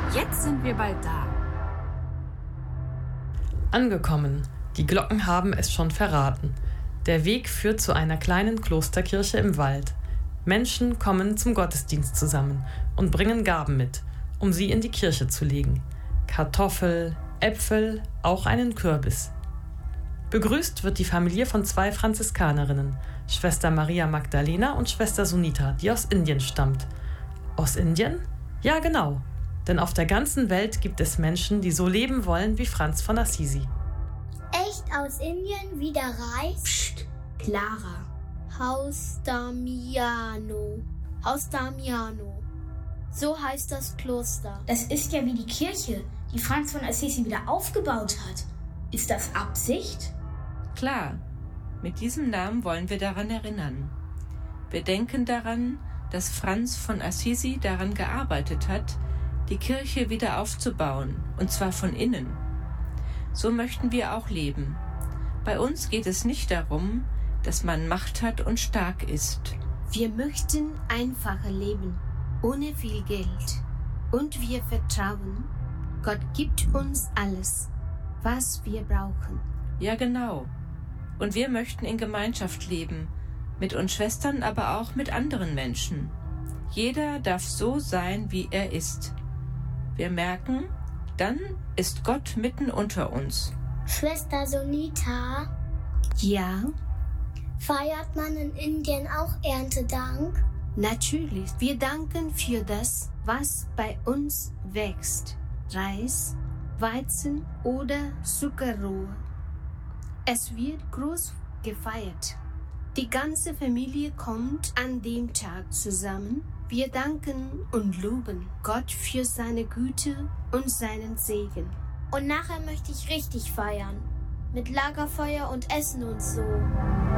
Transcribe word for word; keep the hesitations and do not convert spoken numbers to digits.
Jetzt sind wir bald da. Angekommen. Die Glocken haben es schon verraten. Der Weg führt zu einer kleinen Klosterkirche im Wald. Menschen kommen zum Gottesdienst zusammen und bringen Gaben mit, um sie in die Kirche zu legen. Kartoffel, Äpfel, auch einen Kürbis. Begrüßt wird die Familie von zwei Franziskanerinnen, Schwester Maria Magdalena und Schwester Sunita, die aus Indien stammt. Aus Indien? Ja, genau. Denn auf der ganzen Welt gibt es Menschen, die so leben wollen wie Franz von Assisi. Echt aus Indien wie der Reis? Psst, Clara. Haus Damiano. Haus Damiano. So heißt das Kloster. Das ist ja wie die Kirche, die Franz von Assisi wieder aufgebaut hat. Ist das Absicht? Klar, mit diesem Namen wollen wir daran erinnern. Wir denken daran, dass Franz von Assisi daran gearbeitet hat, die Kirche wieder aufzubauen, und zwar von innen. So möchten wir auch leben. Bei uns geht es nicht darum, dass man Macht hat und stark ist. Wir möchten einfacher leben, ohne viel Geld. Und wir vertrauen, Gott gibt uns alles, was wir brauchen. Ja, genau. Und wir möchten in Gemeinschaft leben, mit uns Schwestern, aber auch mit anderen Menschen. Jeder darf so sein, wie er ist. Wir merken, dann ist Gott mitten unter uns. Schwester Sunita? Ja? Feiert man in Indien auch Erntedank? Natürlich. Wir danken für das, was bei uns wächst. Reis, Weizen oder Zuckerrohr. Es wird groß gefeiert. Die ganze Familie kommt an dem Tag zusammen. Wir danken und loben Gott für seine Güte und seinen Segen. Und nachher möchte ich richtig feiern. Mit Lagerfeuer und Essen und so.